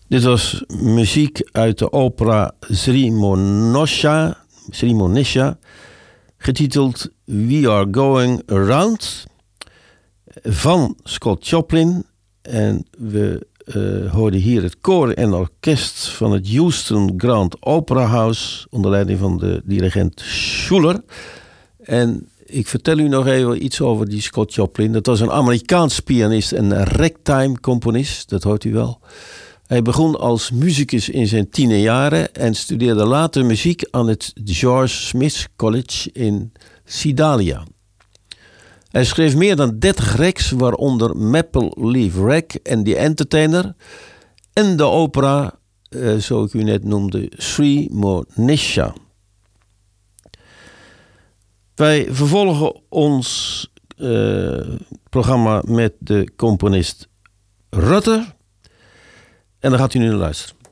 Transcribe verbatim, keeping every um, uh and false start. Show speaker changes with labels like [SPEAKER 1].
[SPEAKER 1] Dit was muziek uit de opera Srimonisha, Srimonisha, getiteld We Are Going Around, van Scott Joplin. En we uh, hoorden hier het koor en orkest van het Houston Grand Opera House onder leiding van de dirigent Schuller. En ik vertel u nog even iets over die Scott Joplin. Dat was een Amerikaans pianist en ragtime-componist, dat hoort u wel. Hij begon als muzikus in zijn tienerjaren en studeerde later muziek aan het George Smith College in Sedalia. Hij schreef meer dan dertig reeks, waaronder Maple Leaf Rag en The Entertainer en de opera, eh, zoals ik u net noemde, Srimonisha. Wij vervolgen ons uh, programma met de componist Rutter. En daar gaat u nu naar luisteren.